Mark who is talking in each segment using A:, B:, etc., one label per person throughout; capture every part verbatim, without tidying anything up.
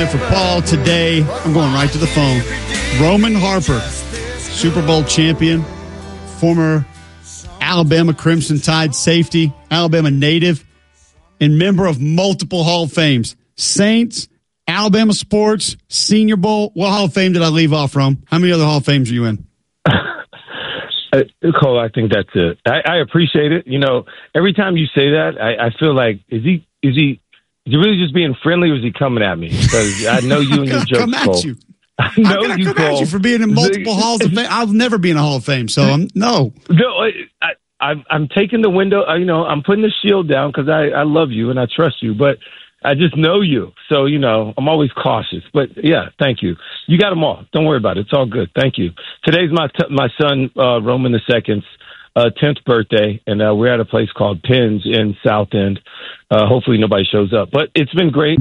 A: For Paul today, I'm going right to the phone. Roman Harper, Super Bowl champion, former Alabama Crimson Tide safety, Alabama native, and member of multiple Hall of Fames. Saints, Alabama Sports, Senior Bowl. What Hall of Fame did I leave off from? How many other Hall of Fames are you in?
B: Uh, Cole, I think that's it. I, I appreciate it. You know, every time you say that, I, I feel like, is he, is he, is he really just being friendly, or is he coming at me? Because I know you and your jokes,
A: come at
B: Cole.
A: You.
B: I know
A: How can I
B: you,
A: come
B: Cole.
A: at you for being in multiple halls of fame? I'll never be in a Hall of Fame, so I'm, no.
B: No, I, I, I'm taking the window, you know, I'm putting the shield down because I, I love you and I trust you, but I just know you. So, you know, I'm always cautious. But, yeah, thank you. You got them all. Don't worry about it. It's all good. Thank you. Today's my t- my son, uh, Roman the Second's uh, tenth birthday, and uh, we're at a place called Penn's in South End. Uh, hopefully nobody shows up. But it's been great.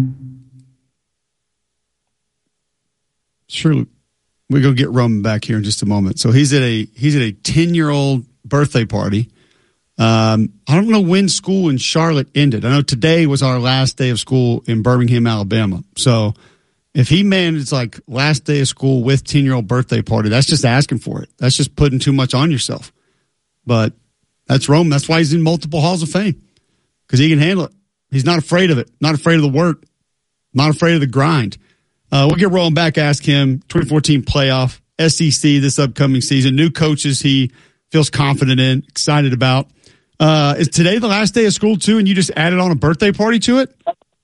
A: Sure. We're going to get Roman back here in just a moment. So he's at a he's at a ten-year-old birthday party. Um, I don't know when school in Charlotte ended. I know today was our last day of school in Birmingham, Alabama. So if he managed like last day of school with ten-year-old birthday party, that's just asking for it. That's just putting too much on yourself. But that's Roman. That's why he's in multiple halls of fame, because he can handle it. He's not afraid of it, not afraid of the work, not afraid of the grind. Uh, we'll get Roman back, ask him, twenty fourteen playoff, S E C this upcoming season, new coaches he feels confident in, excited about. Uh, is today the last day of school, too, and you just added on a birthday party to it?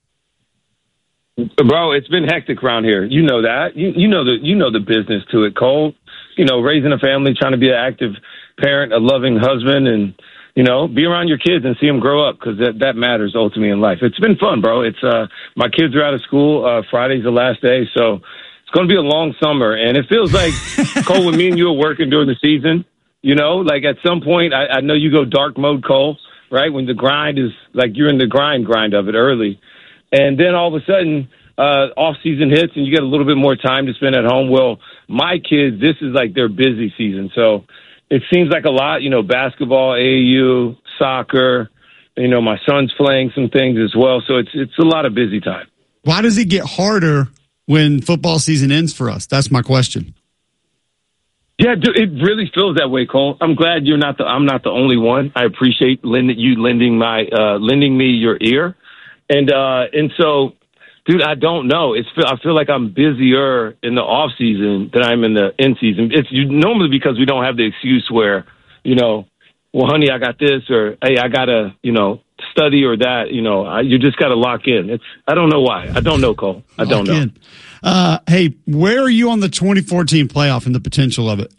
B: Bro, it's been hectic around here. You know that. You, you know the you know the business to it, Cole. You know, raising a family, trying to be an active parent, a loving husband, and, you know, be around your kids and see them grow up, because that, that matters ultimately in life. It's been fun, bro. It's uh, my kids are out of school. Uh, Friday's the last day, so it's going to be a long summer. And it feels like, Cole, when me and you are working during the season, you know, like at some point, I, I know you go dark mode, Cole, right? When the grind is, like you're in the grind grind of it early. And then all of a sudden, uh, off-season hits and you get a little bit more time to spend at home. Well, my kids, this is like their busy season. So it seems like a lot, you know, basketball, A A U, soccer, you know, my son's playing some things as well. So it's it's a lot of busy time.
A: Why does it get harder when football season ends for us? That's my question.
B: Yeah, it really feels that way, Cole. I'm glad you're not the I'm not the only one. I appreciate lend, you lending my uh, lending me your ear, and uh, and so, dude, I don't know. It's I feel like I'm busier in the off season than I'm in the in season. It's normally because we don't have the excuse where, you know, well, honey, I got this, or hey, I gotta, you know, study or that. You know, I, you just gotta lock in. It's I don't know why. I don't know, Cole. I
A: lock
B: don't know.
A: In. Uh, hey, where are you on the twenty fourteen playoff and the potential of it?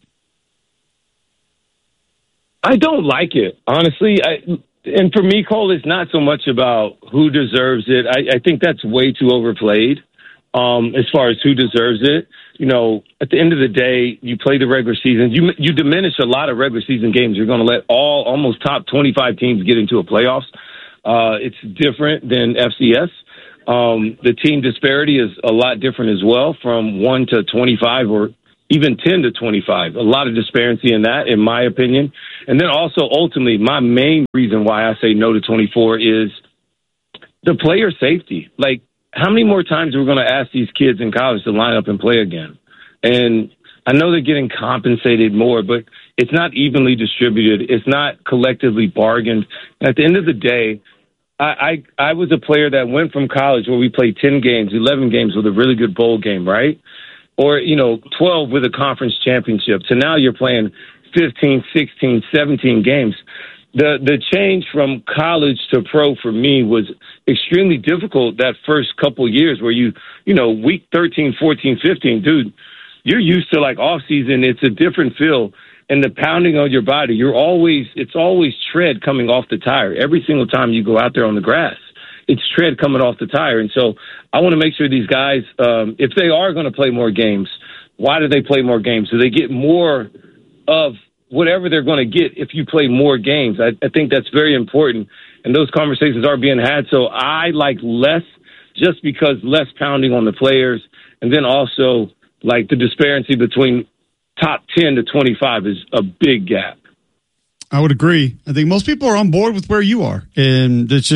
B: I don't like it, honestly. I, and for me, Cole, it's not so much about who deserves it. I, I think that's way too overplayed um, as far as who deserves it. You know, at the end of the day, you play the regular season. You you diminish a lot of regular season games. You're going to let all almost top twenty-five teams get into a playoffs. Uh, it's different than F C S. Um, the team disparity is a lot different as well, from one to twenty-five or even ten to twenty-five. A lot of disparity in that, in my opinion. And then also, ultimately, my main reason why I say no to twenty-four is the player safety. Like, how many more times are we going to ask these kids in college to line up and play again? And I know they're getting compensated more, but it's not evenly distributed. It's not collectively bargained. At the end of the day, I, I I was a player that went from college where we played ten games, eleven games with a really good bowl game, right? Or, you know, twelve with a conference championship. So now you're playing fifteen, sixteen, seventeen games. The the change from college to pro for me was extremely difficult that first couple years where you, you know, week thirteen, fourteen, fifteen, dude, you're used to like off season. It's a different feel. And the pounding on your body, you're always, it's always tread coming off the tire. Every single time you go out there on the grass, it's tread coming off the tire. And so I want to make sure these guys, um, if they are going to play more games, why do they play more games? Do they get more of whatever they're going to get if you play more games? I, I think that's very important. And those conversations are being had. So I like less just because less pounding on the players. And then also like the disparity between top ten to twenty-five is a big gap.
A: I would agree. I think most people are on board with where you are. And it's just,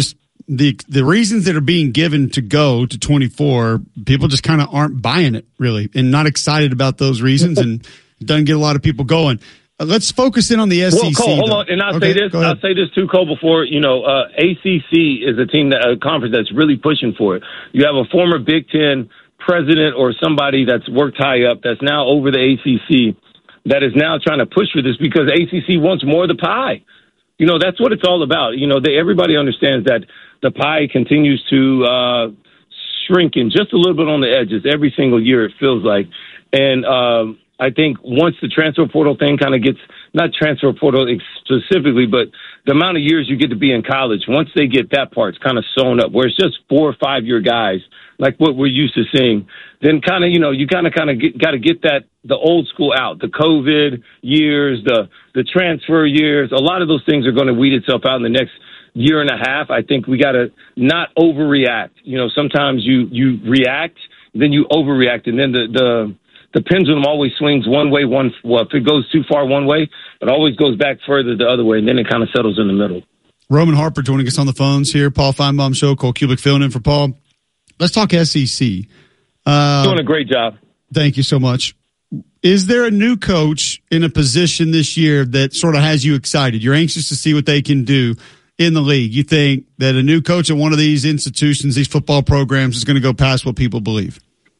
A: the the reasons that are being given to go to twenty-four, people just kind of aren't buying it really and not excited about those reasons, and it doesn't get a lot of people going. Uh, let's focus in on the S E C.
B: Well, Cole, hold
A: though.
B: on, and I'll
A: okay,
B: say this. I'll say this too, Cole. Before you know, uh, A C C is a team that a conference that's really pushing for it. You have a former Big Ten president or somebody that's worked high up that's now over the A C C that is now trying to push for this because A C C wants more of the pie. You know, that's what it's all about. You know, they, everybody understands that the pie continues to uh, shrink in just a little bit on the edges every single year, it feels like. And um, I think once the transfer portal thing kind of gets, not transfer portal specifically, but the amount of years you get to be in college, once they get that part kind of sewn up, where it's just four or five year guys, like what we're used to seeing, then kind of, you know, you kind of kind of got to get that, the old school out, the COVID years, the, the transfer years. A lot of those things are going to weed itself out in the next year and a half. I think we got to not overreact. You know, sometimes you, you react, then you overreact, and then the, the, the pendulum always swings one way, one, well, if it goes too far one way, it always goes back further the other way, and then it kind of settles in the middle.
A: Roman Harper joining us on the phones here. Paul Feinbaum Show, Cole Kubick filling in for Paul. Let's talk S E C. Uh,
B: Doing a great job.
A: Thank you so much. Is there a new coach in a position this year that sort of has you excited? You're anxious to see what they can do in the league. You think that a new coach at one of these institutions, these football programs, is going to go past what people believe?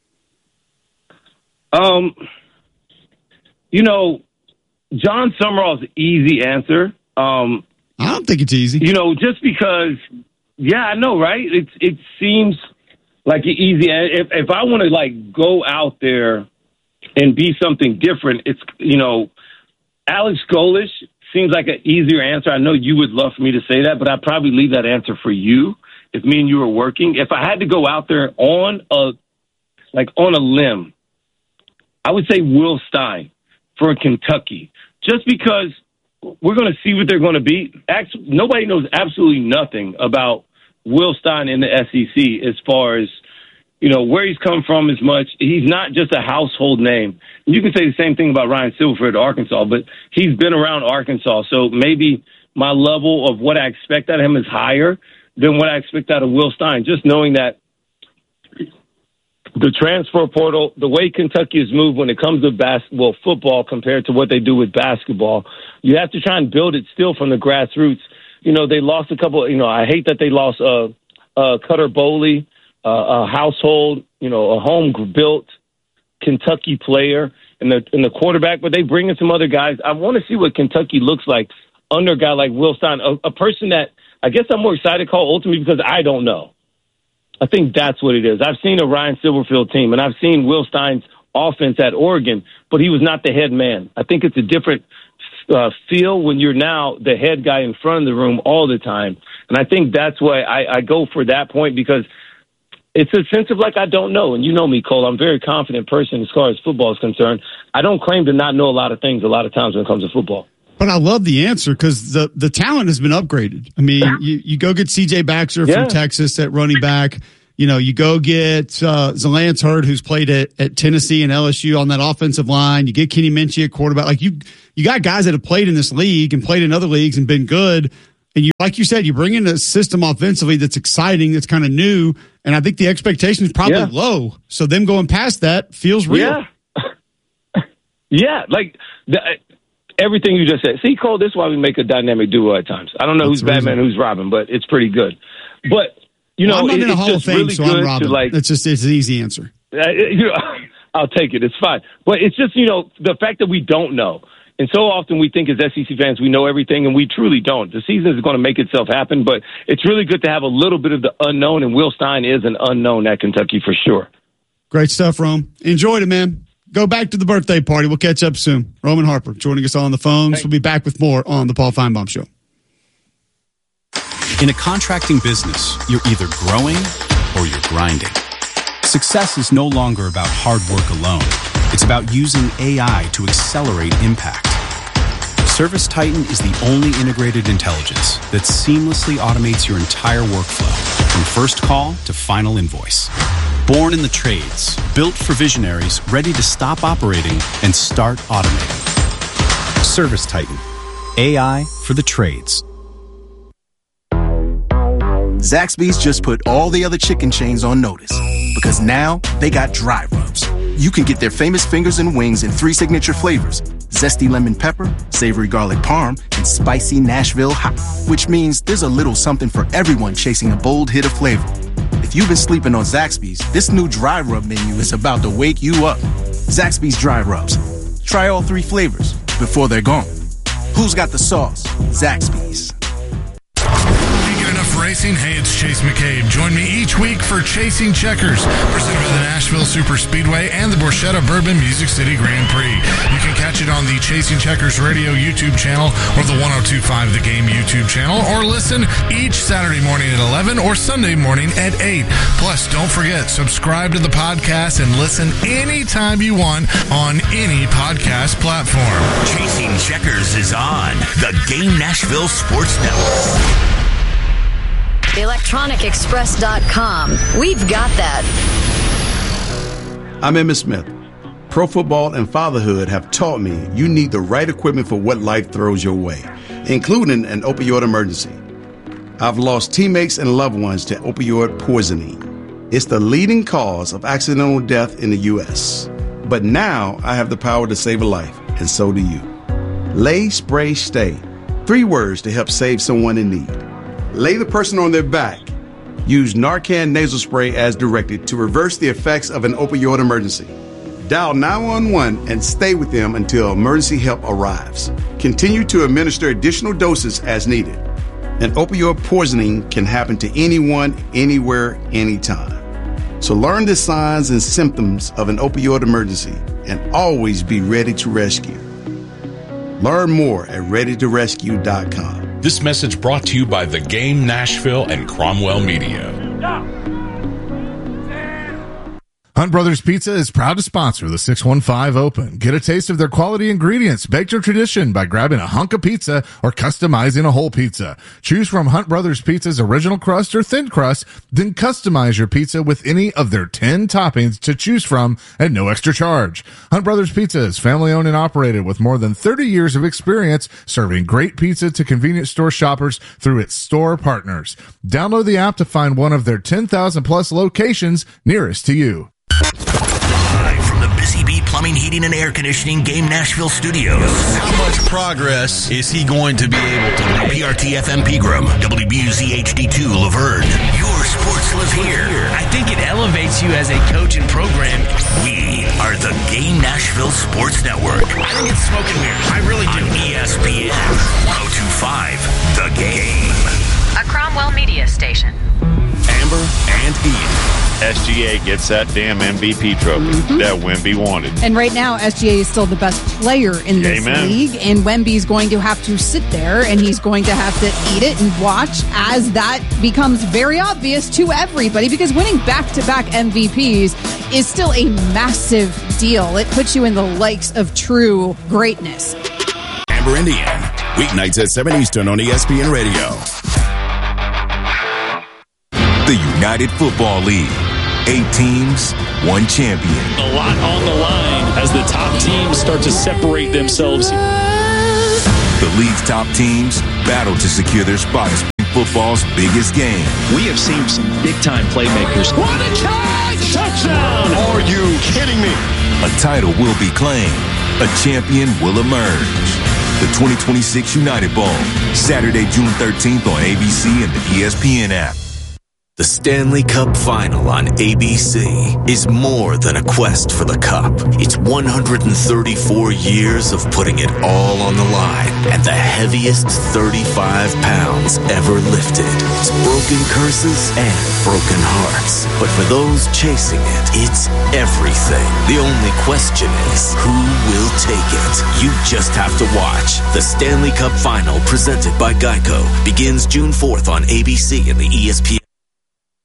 B: Um, you know, John Summerall's easy answer. Um,
A: I don't think it's easy.
B: You know, just because, yeah, I know, right? It it seems like an easy. If if I want to like go out there and be something different, it's, you know, Alex Golesh seems like an easier answer. I know you would love for me to say that, but I'd probably leave that answer for you if me and you were working. If I had to go out there on a like on a limb, I would say Will Stein for Kentucky, just because we're going to see what they're going to be. Actually, nobody knows absolutely nothing about Will Stein in the S E C as far as, you know, where he's come from as much. He's not just a household name. You can say the same thing about Ryan Silverfield at Arkansas, but he's been around Arkansas. So maybe my level of what I expect out of him is higher than what I expect out of Will Stein, just knowing that the transfer portal, the way Kentucky has moved when it comes to basketball, football compared to what they do with basketball, you have to try and build it still from the grassroots. You know, they lost a couple, you know, I hate that they lost uh, uh, Cutter Boley, uh, a household, you know, a home-built Kentucky player and the, and the quarterback, but they bring in some other guys. I want to see what Kentucky looks like under a guy like Will Stein, a, a person that I guess I'm more excited to call ultimately because I don't know. I think that's what it is. I've seen a Ryan Silverfield team, and I've seen Will Stein's offense at Oregon, but he was not the head man. I think it's a different uh, feel when you're now the head guy in front of the room all the time. And I think that's why I, I go for that point, because it's a sense of like I don't know. And you know me, Cole. I'm a very confident person as far as football is concerned. I don't claim to not know a lot of things a lot of times when it comes to football. But
A: I love the answer because the, the talent has been upgraded. I mean, you, you go get C J Baxter
B: yeah.
A: from Texas at running back. You know, you go get uh, Zalance Hurd, who's played at, at Tennessee and L S U on that offensive line. You get Kenny Minchie at quarterback. Like you, you got guys that have played in this league and played in other leagues and been good. And you, like you said, you bring in a system offensively that's exciting, that's kind of new. And I think the expectation is probably
B: yeah.
A: low. So them going past that feels real.
B: Yeah, yeah. Like the, everything you just said. See, Cole, this is why we make a dynamic duo at times. I don't know that's who's Batman, who's Robin, but it's pretty good. But you know,
A: well, I'm not
B: it,
A: in a
B: it's
A: Hall
B: just
A: of Fame,
B: really
A: so
B: good
A: I'm Robin.
B: to like.
A: It's just it's an easy answer.
B: Uh, you know, I'll take it. It's fine. But it's just, you know, the fact that we don't know. And so often we think as S E C fans we know everything, and we truly don't. The season is going to make itself happen, but it's really good to have a little bit of the unknown, and Will Stein is an unknown at Kentucky for sure.
A: Great stuff, Rome. Enjoyed it, man. Go back to the birthday party. We'll catch up soon. Roman Harper joining us on the phones. Thanks. We'll be back with more on the Paul Feinbaum Show.
C: In a contracting business, you're either growing or you're grinding. Success is no longer about hard work alone. It's about using A I to accelerate impact. ServiceTitan is the only integrated intelligence that seamlessly automates your entire workflow, from first call to final invoice. Born in the trades, built for visionaries ready to stop operating and start automating. ServiceTitan, A I for the trades.
D: Zaxby's just put all the other chicken chains on notice because now they got dry rubs. You can get their famous fingers and wings in three signature flavors: zesty lemon pepper, savory garlic parm, and spicy Nashville hot, which means there's a little something for everyone chasing a bold hit of flavor. If you've been sleeping on Zaxby's, this new dry rub menu is about to wake you up. Zaxby's Dry Rubs. Try all three flavors before they're gone. Who's got the sauce? Zaxby's.
E: Racing. Hey, it's Chase McCabe. Join me each week for Chasing Checkers, presented by the Nashville Super Speedway and the Borchetta Bourbon Music City Grand Prix. You can catch it on the Chasing Checkers Radio YouTube channel or the one oh two point five The Game YouTube channel, or listen each Saturday morning at eleven or Sunday morning at eight. Plus, don't forget, subscribe to the podcast and listen anytime you want on any podcast platform.
F: Chasing Checkers is on the Game Nashville Sports Network.
G: electronic express dot com. We've got that.
H: I'm Emmitt Smith. Pro football and fatherhood have taught me you need the right equipment for what life throws your way, including an opioid emergency. I've lost teammates and loved ones to opioid poisoning. It's the leading cause of accidental death in the U S. But now I have the power to save a life, and so do you. Lay, spray, stay. Three words to help save someone in need. Lay the person on their back. Use Narcan nasal spray as directed to reverse the effects of an opioid emergency. Dial nine one one and stay with them until emergency help arrives. Continue to administer additional doses as needed. An opioid poisoning can happen to anyone, anywhere, anytime. So learn the signs and symptoms of an opioid emergency and always be ready to rescue. Learn more at ready to rescue dot com.
I: This message brought to you by The Game Nashville and Cromwell Media.
E: Hunt Brothers Pizza is proud to sponsor the six one five Open. Get a taste of their quality ingredients, baked to tradition by grabbing a hunk of pizza or customizing a whole pizza. Choose from Hunt Brothers Pizza's original crust or thin crust, then customize your pizza with any of their ten toppings to choose from at no extra charge. Hunt Brothers Pizza is family owned and operated with more than thirty years of experience serving great pizza to convenience store shoppers through its store partners. Download the app to find one of their ten thousand plus locations nearest to you.
F: Live from the Busy Bee Plumbing, Heating, and Air Conditioning Game Nashville Studios.
J: How much progress is he going to be able to make?
F: P R T F M Pegram, W B U Z H D two Laverne. Your sports live here.
K: I think it elevates you as a coach and program.
F: We are the Game Nashville Sports Network.
K: I think it's smoke and mirrors. I really do.
F: On E S P N one oh two point five The Game.
G: A Cromwell media station.
L: Amber and Ian. S G A gets that damn M V P trophy mm-hmm. that Wemby wanted.
M: And right now, S G A is still the best player in this
L: Amen.
M: league, and Wemby's going to have to sit there, and he's going to have to eat it and watch as that becomes very obvious to everybody, because winning back-to-back M V Ps is still a massive deal. It puts you in the likes of true greatness.
N: Amber and Ian, weeknights at seven Eastern on E S P N Radio.
O: The United Football League. Eight teams, one champion.
P: A lot on the line as the top teams start to separate themselves.
O: The league's top teams battle to secure their spot as football's biggest game.
Q: We have seen some big-time playmakers.
P: What a catch! Touchdown!
J: Are you kidding me?
O: A title will be claimed. A champion will emerge. The twenty twenty-six United Bowl, Saturday, June thirteenth on A B C and the E S P N app.
R: The Stanley Cup Final on A B C is more than a quest for the cup. It's one hundred thirty-four years of putting it all on the line and the heaviest thirty-five pounds ever lifted. It's broken curses and broken hearts. But for those chasing it, it's everything. The only question is, who will take it? You just have to watch. The Stanley Cup Final, presented by Geico, begins June fourth on A B C and the E S P N.